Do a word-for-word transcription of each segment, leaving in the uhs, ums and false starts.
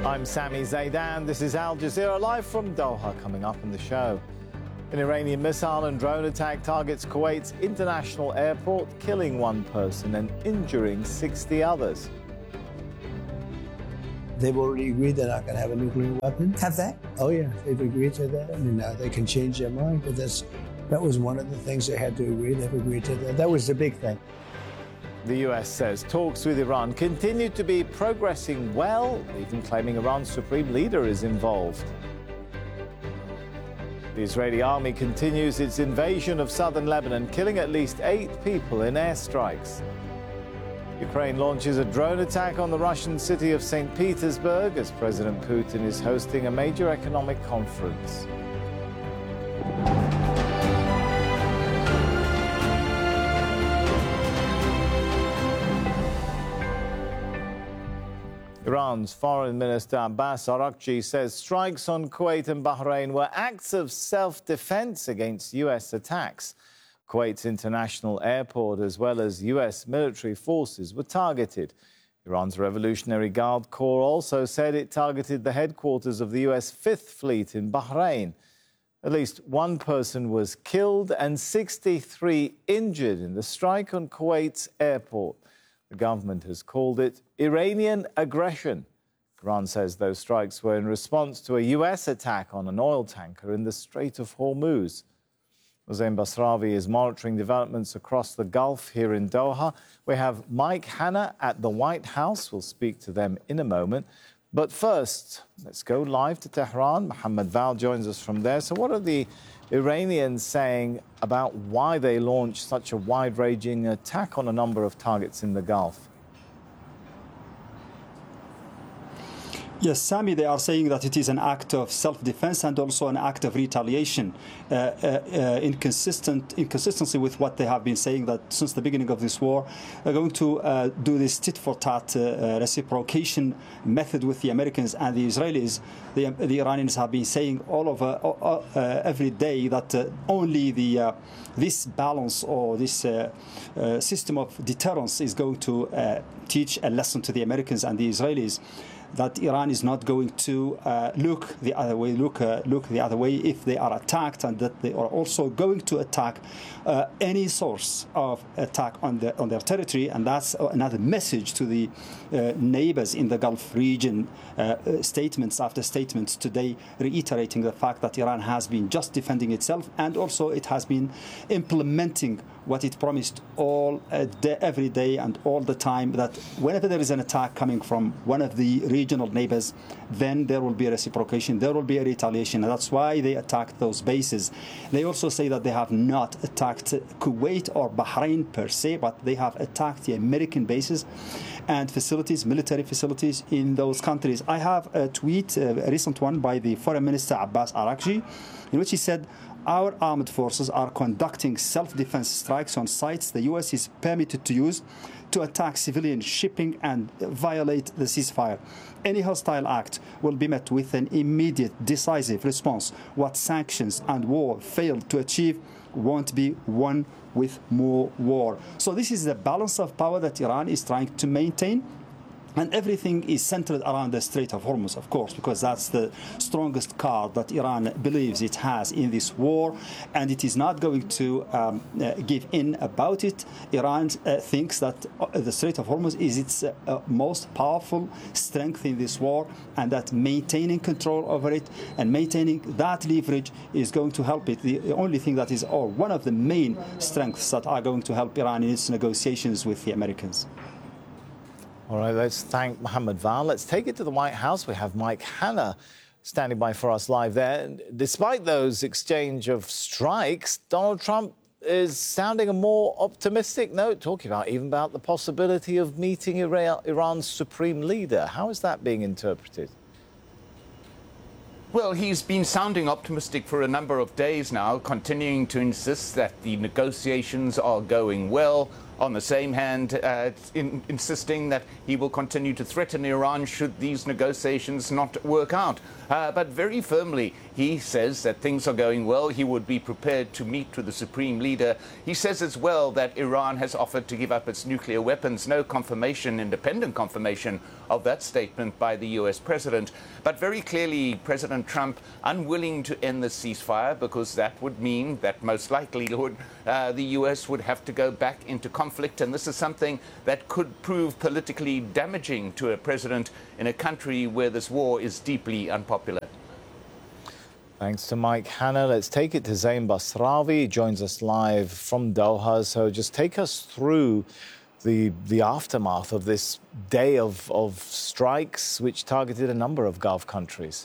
I'm Sami Zaidan. This is Al Jazeera live from Doha. Coming up on the show, an Iranian missile and drone attack targets Kuwait's international airport, killing one person and injuring sixty others. They've already agreed they're not going to have a nuclear weapon. Have they? Oh yeah, they've agreed to that. I mean, now they can change their mind, but that's that was one of the things they had to agree. They've agreed to that. That was the big thing. The U S says talks with Iran continue to be progressing well, even claiming Iran's supreme leader is involved. The Israeli army continues its invasion of southern Lebanon, killing at least eight people in airstrikes. Ukraine launches a drone attack on the Russian city of Saint Petersburg as President Putin is hosting a major economic conference. Iran's Foreign Minister Abbas Araghchi says strikes on Kuwait and Bahrain were acts of self-defense against U S attacks. Kuwait's international airport, as well as U S military forces, were targeted. Iran's Revolutionary Guard Corps also said it targeted the headquarters of the U S Fifth Fleet in Bahrain. At least one person was killed and sixty-three injured in the strike on Kuwait's airport. The government has called it Iranian aggression. Iran says those strikes were in response to a U S attack on an oil tanker in the Strait of Hormuz. Hossein Basravi is monitoring developments across the Gulf here in Doha. We have Mike Hanna at the White House. We'll speak to them in a moment. But first, let's go live to Tehran. Mohammed Val joins us from there. So what are the Iranians saying about why they launched such a wide-ranging attack on a number of targets in the Gulf? Yes, Sami, they are saying that it is an act of self-defense and also an act of retaliation, uh, uh, uh, inconsistent, inconsistency with what they have been saying, that since the beginning of this war, they're going to uh, do this tit-for-tat uh, reciprocation method with the Americans and the Israelis. The, the Iranians have been saying all over uh, uh, every day that uh, only the uh, this balance or this uh, uh, system of deterrence is going to uh, teach a lesson to the Americans and the Israelis, that Iran is not going to uh, look the other way, look uh, look the other way if they are attacked, and that they are also going to attack uh, any source of attack on the on their territory. And that's another message to the uh, neighbors in the Gulf region. Uh, statements after statements today reiterating the fact that Iran has been just defending itself, and also it has been implementing what it promised all uh, day, every day and all the time, that whenever there is an attack coming from one of the regional neighbors, then there will be a reciprocation, there will be a retaliation. And that's why they attacked those bases. They also say that they have not attacked Kuwait or Bahrain per se, but they have attacked the American bases and facilities, military facilities in those countries. I have a tweet, a recent one by the Foreign Minister Abbas Araghchi, in which he said, "Our armed forces are conducting self-defense strikes on sites the U S is permitted to use to attack civilian shipping and violate the ceasefire. Any hostile act will be met with an immediate, decisive response. What sanctions and war failed to achieve won't be won with more war." So this is the balance of power that Iran is trying to maintain. And everything is centered around the Strait of Hormuz, of course, because that's the strongest card that Iran believes it has in this war, and it is not going to um, uh, give in about it. Iran uh, thinks that uh, the Strait of Hormuz is its uh, uh, most powerful strength in this war, and that maintaining control over it and maintaining that leverage is going to help it. The, the only thing that is, or one of the main strengths that are going to help Iran in its negotiations with the Americans. All right, let's thank Mohammed Val. Let's take it to the White House. We have Mike Hanna standing by for us live there. Despite those exchange of strikes, Donald Trump is sounding a more optimistic note, talking about even about the possibility of meeting Iran's supreme leader. How is that being interpreted? Well, he's been sounding optimistic for a number of days now, continuing to insist that the negotiations are going well. On the same hand, uh, in, insisting that he will continue to threaten Iran should these negotiations not work out. Uh, but very firmly, he says that things are going well. He would be prepared to meet with the supreme leader. He says as well that Iran has offered to give up its nuclear weapons. No confirmation, independent confirmation of that statement by the U S president. But very clearly, President Trump unwilling to end the ceasefire, because that would mean that most likely uh, the U S would have to go back into conflict. And this is something that could prove politically damaging to a president in a country where this war is deeply unpopular. Thanks to Mike Hanna. Let's take it to Zain Basrawi. He joins us live from Doha. So just take us through the the aftermath of this day of, of strikes which targeted a number of Gulf countries.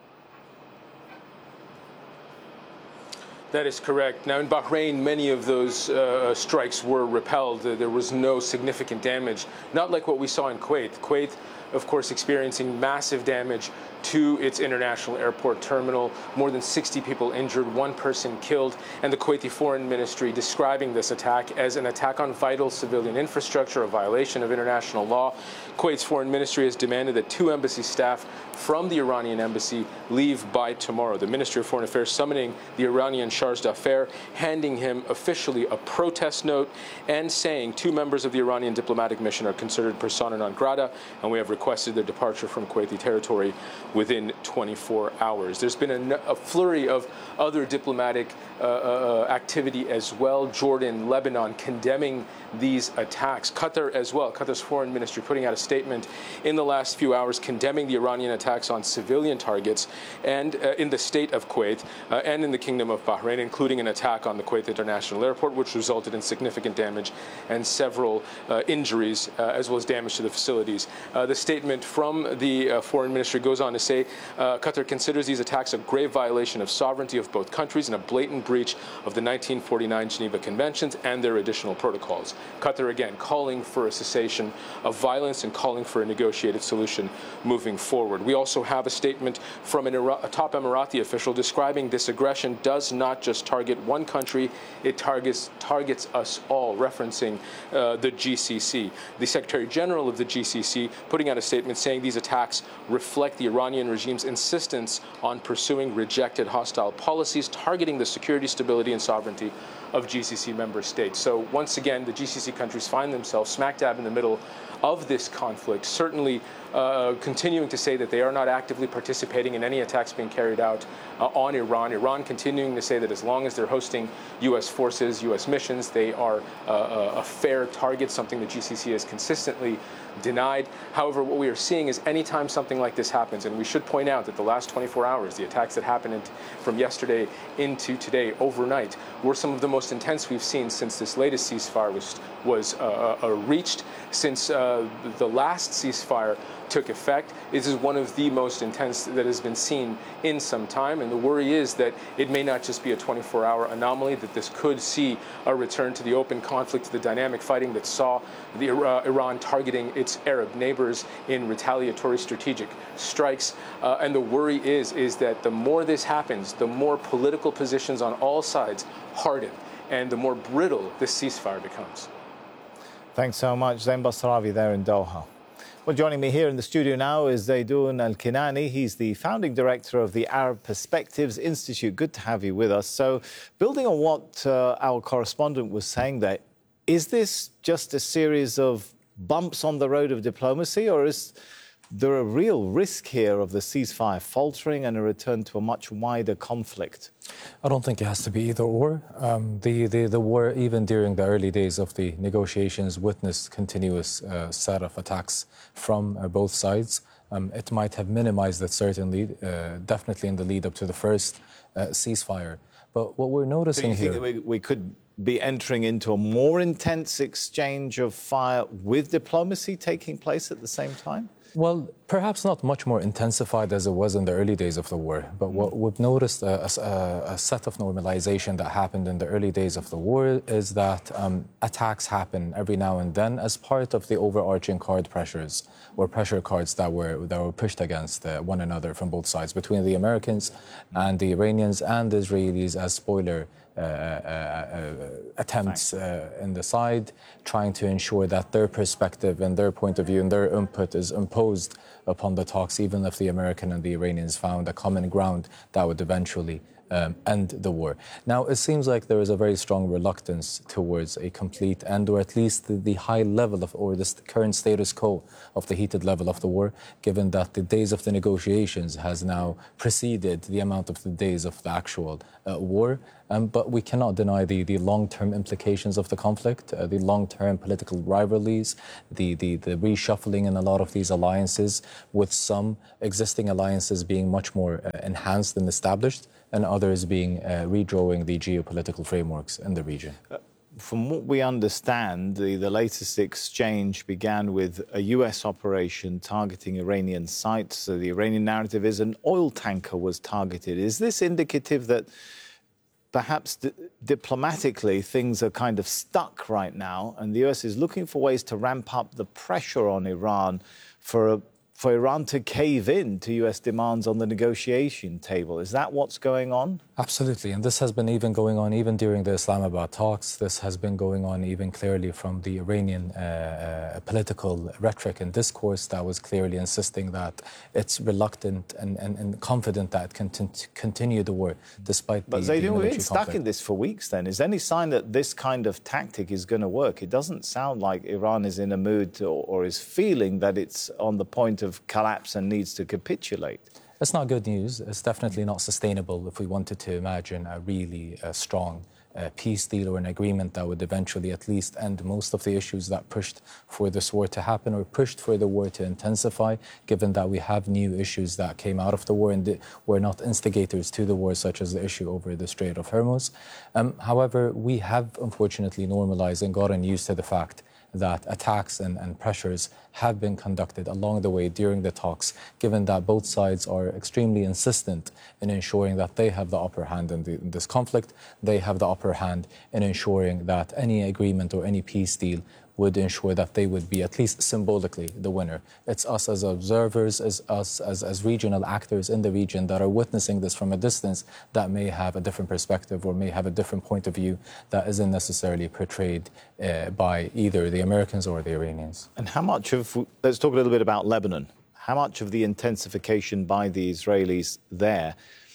That is correct. Now, in Bahrain, many of those uh, strikes were repelled. There was no significant damage, not like what we saw in Kuwait. Kuwait, of course, experiencing massive damage to its international airport terminal. More than sixty people injured, one person killed, and the Kuwaiti Foreign Ministry describing this attack as an attack on vital civilian infrastructure, a violation of international law. Kuwait's Foreign Ministry has demanded that two embassy staff from the Iranian embassy leave by tomorrow. The Ministry of Foreign Affairs summoning the Iranian charge d'affaires, handing him officially a protest note and saying two members of the Iranian diplomatic mission are considered persona non grata, and we have requested their departure from Kuwaiti territory within twenty-four hours. There's been a, a flurry of other diplomatic uh, uh, activity as well. Jordan, Lebanon condemning these attacks. Qatar as well. Qatar's foreign ministry putting out a statement in the last few hours condemning the Iranian attacks on civilian targets and uh, in the state of Kuwait uh, and in the Kingdom of Bahrain, including an attack on the Kuwait International Airport, which resulted in significant damage and several uh, injuries, uh, as well as damage to the facilities. Uh, the statement from the uh, foreign ministry goes on to say uh, Qatar considers these attacks a grave violation of sovereignty of both countries and a blatant breach of the nineteen forty-nine Geneva Conventions and their additional protocols. Qatar again calling for a cessation of violence and calling for a negotiated solution moving forward. We also have a statement from an Ira- a top Emirati official describing this aggression does not just target one country, it targets targets us all, referencing uh, the G C C. The Secretary General of the G C C putting out a statement saying these attacks reflect the Iranian regime's insistence on pursuing rejected hostile policies targeting the security, stability, and sovereignty of G C C member states. So once again, the G C C countries find themselves smack dab in the middle of this conflict, certainly uh, continuing to say that they are not actively participating in any attacks being carried out uh, on Iran. Iran continuing to say that as long as they're hosting U S forces, U S missions, they are uh, a fair target, something the G C C has consistently denied. However, what we are seeing is anytime something like this happens, and we should point out that the last twenty-four hours, the attacks that happened from yesterday into today overnight, were some of the most intense we've seen since this latest ceasefire was, was uh, uh, reached, since uh, the last ceasefire took effect. This is one of the most intense that has been seen in some time, and the worry is that it may not just be a twenty-four hour anomaly, that this could see a return to the open conflict, to the dynamic fighting that saw the, uh, Iran targeting its Arab neighbors in retaliatory strategic strikes. Uh, and the worry is, is that the more this happens, the more political positions on all sides harden, and the more brittle this ceasefire becomes. Thanks so much, Zain Basrawi there in Doha. Well, joining me here in the studio now is Zaidoun Al-Kinani. He's the founding director of the Arab Perspectives Institute. Good to have you with us. So, building on what uh, our correspondent was saying there, is this just a series of bumps on the road of diplomacy, or is there a real risk here of the ceasefire faltering and a return to a much wider conflict? I don't think it has to be either or. Um, the, the, the war, even during the early days of the negotiations, witnessed continuous uh, set of attacks from uh, both sides. Um, it might have minimized it, certainly, uh, definitely in the lead up to the first uh, ceasefire. But what we're noticing so you here... think that we, we could be entering into a more intense exchange of fire with diplomacy taking place at the same time? Well, perhaps not much more intensified as it was in the early days of the war. But what we've noticed, a, a, a set of normalization that happened in the early days of the war is that um, attacks happen every now and then as part of the overarching card pressures or pressure cards that were, that were pushed against uh, one another from both sides, between the Americans and the Iranians and the Israelis as spoiler uh, uh, attempts uh, in the side, trying to ensure that their perspective and their point of view and their input is imposed upon the talks, even if the American and the Iranians found a common ground that would eventually Um, end the war. Now, it seems like there is a very strong reluctance towards a complete end, or at least the, the high level of, or the current status quo of the heated level of the war, given that the days of the negotiations has now preceded the amount of the days of the actual uh, war. Um, but we cannot deny the, the long-term implications of the conflict, uh, the long-term political rivalries, the, the, the reshuffling in a lot of these alliances, with some existing alliances being much more uh, enhanced and established, and others being uh, redrawing the geopolitical frameworks in the region. Uh, from what we understand, the, the latest exchange began with a U S operation targeting Iranian sites. So the Iranian narrative is an oil tanker was targeted. Is this indicative that perhaps di- diplomatically things are kind of stuck right now, and the U S is looking for ways to ramp up the pressure on Iran for a for Iran to cave in to U S demands on the negotiation table? Is that what's going on? Absolutely, and this has been even going on even during the Islamabad talks. This has been going on even clearly from the Iranian uh, uh, political rhetoric and discourse that was clearly insisting that it's reluctant and, and, and confident that it can t- continue the war despite but the, they the we've been military stuck conflict. in this for weeks then. Is there any sign that this kind of tactic is going to work? It doesn't sound like Iran is in a mood to, or is feeling that it's on the point of collapse and needs to capitulate. It's not good news. It's definitely not sustainable if we wanted to imagine a really uh, strong uh, peace deal or an agreement that would eventually at least end most of the issues that pushed for this war to happen or pushed for the war to intensify, given that we have new issues that came out of the war and were not instigators to the war, such as the issue over the Strait of Hormuz. Um, however, we have unfortunately normalized and gotten used to the fact that attacks and, and pressures have been conducted along the way during the talks, given that both sides are extremely insistent in ensuring that they have the upper hand in, the, in this conflict. They have the upper hand in ensuring that any agreement or any peace deal would ensure that they would be at least symbolically the winner. It's us as observers, as us as, as regional actors in the region that are witnessing this from a distance that may have a different perspective or may have a different point of view that isn't necessarily portrayed uh, by either the Americans or the Iranians. And how much of, let's talk a little bit about Lebanon. How much of the intensification by the Israelis there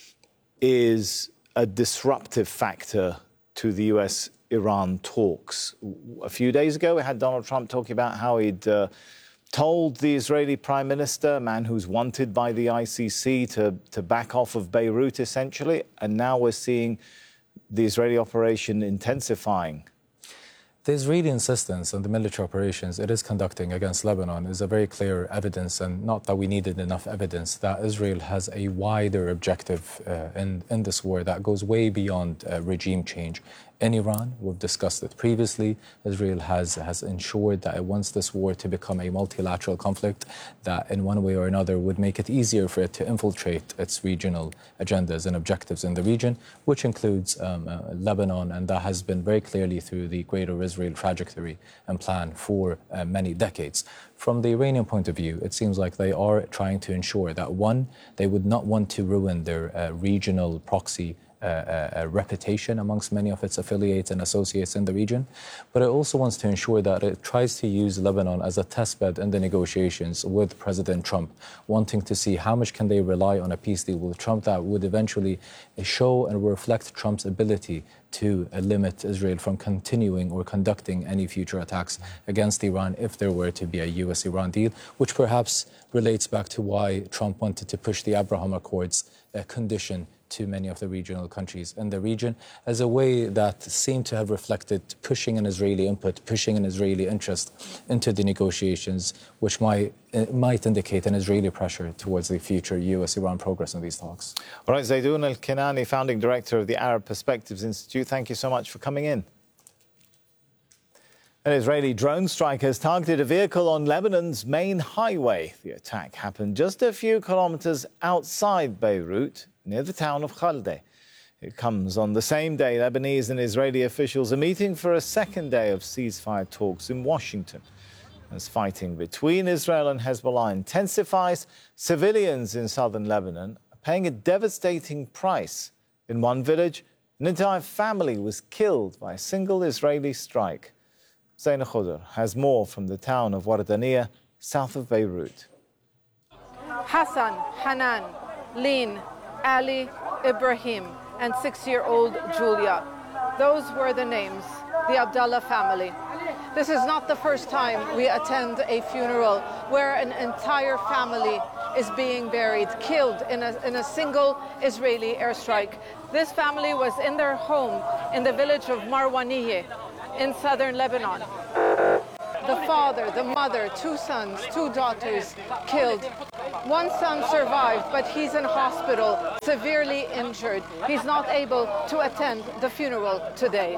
is a disruptive factor to the U S Iran talks? A few days ago, we had Donald Trump talking about how he'd uh, told the Israeli Prime Minister, a man who's wanted by the I C C, to, to back off of Beirut, essentially. And now we're seeing the Israeli operation intensifying. The Israeli insistence on the military operations it is conducting against Lebanon is a very clear evidence, and not that we needed enough evidence, that Israel has a wider objective uh, in, in this war that goes way beyond uh, regime change. In Iran, we've discussed it previously, Israel has, has ensured that it wants this war to become a multilateral conflict that in one way or another would make it easier for it to infiltrate its regional agendas and objectives in the region, which includes um, uh, Lebanon, and that has been very clearly through the Greater Israel trajectory and plan for uh, many decades. From the Iranian point of view, it seems like they are trying to ensure that, one, they would not want to ruin their uh, regional proxy Uh, uh, reputation amongst many of its affiliates and associates in the region, but it also wants to ensure that it tries to use Lebanon as a testbed in the negotiations with President Trump, wanting to see how much can they rely on a peace deal with Trump that would eventually show and reflect Trump's ability to uh, limit Israel from continuing or conducting any future attacks against Iran if there were to be a U S Iran deal, which perhaps relates back to why Trump wanted to push the Abraham Accords uh, condition to many of the regional countries in the region as a way that seemed to have reflected pushing an Israeli input, pushing an Israeli interest into the negotiations, which might, uh, might indicate an Israeli pressure towards the future U S Iran progress in these talks. All right, Zaydoun Al-Kinani, founding director of the Arab Perspectives Institute, thank you so much for coming in. An Israeli drone strike has targeted a vehicle on Lebanon's main highway. The attack happened just a few kilometers outside Beirut, near the town of Khalde. It comes on the same day Lebanese and Israeli officials are meeting for a second day of ceasefire talks in Washington. As fighting between Israel and Hezbollah intensifies, civilians in southern Lebanon are paying a devastating price. In one village, An entire family was killed by a single Israeli strike. Zaina Khudr has more from the town of Wardaniya, south of Beirut. Hassan, Hanan, Lin, Ali, Ibrahim, and six-year-old Julia. Those were the names, the Abdallah family. This is not the first time we attend a funeral where an entire family is being buried, killed in a, in a single Israeli airstrike. This family was in their home in the village of Marwaniyeh in southern Lebanon. The father, the mother, two sons, two daughters killed. One son survived, but he's in hospital, severely injured. He's not able to attend the funeral today.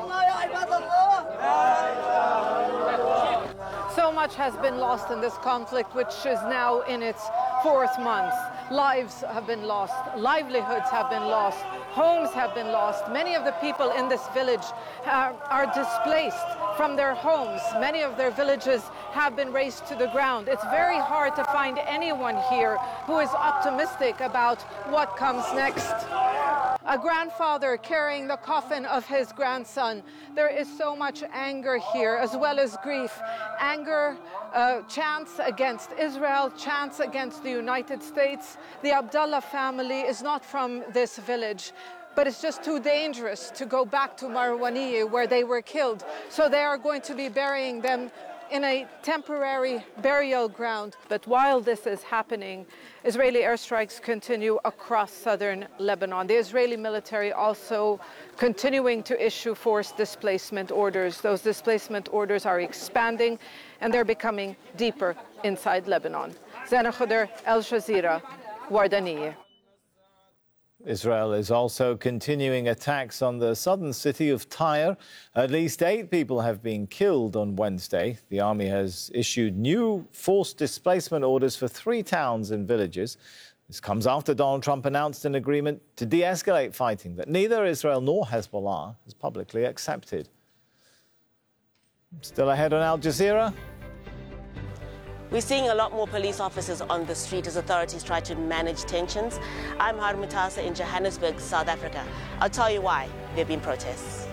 So much has been lost in this conflict, which is now in its fourth month. Lives have been lost, livelihoods have been lost, homes have been lost. Many of the people in this village are, are displaced from their homes. Many of their villages have been razed to the ground. It's very hard to find anyone here who is optimistic about what comes next. A grandfather carrying the coffin of his grandson. There is so much anger here, as well as grief. Anger, uh, chants against Israel, chants against the United States. The Abdallah family is not from this village, but it's just too dangerous to go back to Marwaniyeh where they were killed. So they are going to be burying them in a temporary burial ground. But while this is happening, Israeli airstrikes continue across southern Lebanon. The Israeli military also continuing to issue forced displacement orders. Those displacement orders are expanding and they're becoming deeper inside Lebanon. Zaina Khudr, Al Jazeera, Wardaniya. Israel is also continuing attacks on the southern city of Tyre. At least eight people have been killed on Wednesday. The army has issued new forced displacement orders for three towns and villages. This comes after Donald Trump announced an agreement to de-escalate fighting that neither Israel nor Hezbollah has publicly accepted. Still ahead on Al Jazeera. We're seeing a lot more police officers on the street as authorities try to manage tensions. I'm Harun Mutasa in Johannesburg, South Africa. I'll tell you why there have been protests.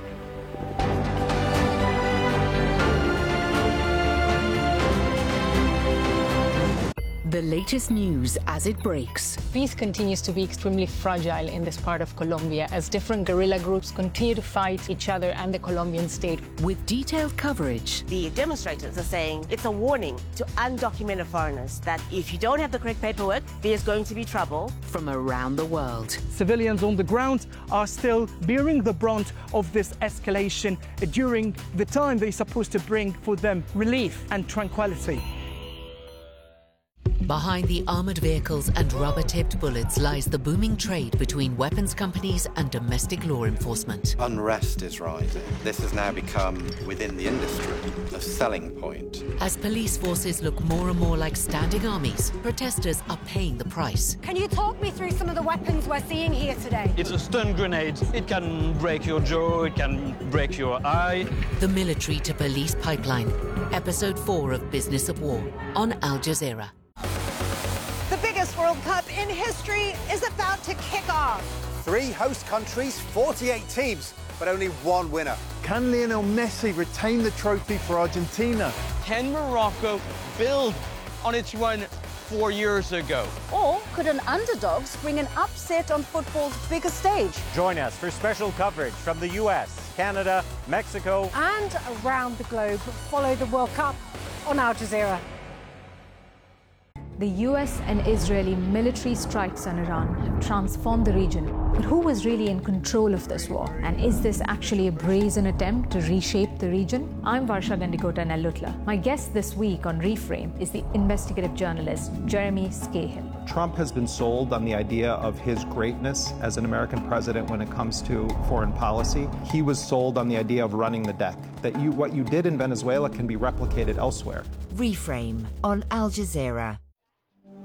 The latest news as it breaks. Peace continues to be extremely fragile in this part of Colombia as different guerrilla groups continue to fight each other and the Colombian state. With detailed coverage. The demonstrators are saying it's a warning to undocumented foreigners that if you don't have the correct paperwork, there's going to be trouble. From around the world. Civilians on the ground are still bearing the brunt of this escalation during the time they're supposed to bring for them relief and tranquility. Behind the armoured vehicles and rubber-tipped bullets lies the booming trade between weapons companies and domestic law enforcement. Unrest is rising. This has now become, within the industry, a selling point. As police forces look more and more like standing armies, protesters are paying the price. Can you talk me through some of the weapons we're seeing here today? It's a stun grenade. It can break your jaw, it can break your eye. The military to police pipeline. Episode four of Business of War on Al Jazeera. The biggest World Cup in history is about to kick off. Three host countries, forty-eight teams, but only one winner. Can Lionel Messi retain the trophy for Argentina? Can Morocco build on its run four years ago? Or could an underdog spring an upset on football's biggest stage? Join us for special coverage from the U S, Canada, Mexico, and around the globe. Follow the World Cup on Al Jazeera. The U S and Israeli military strikes on Iran have transformed the region. But who was really in control of this war? And is this actually a brazen attempt to reshape the region? I'm Varsha Gandikota Nellutla. My guest this week on Reframe is the investigative journalist Jeremy Scahill. Trump has been sold on the idea of his greatness as an American president when it comes to foreign policy. He was sold on the idea of running the deck, that you, what you did in Venezuela can be replicated elsewhere. Reframe on Al Jazeera.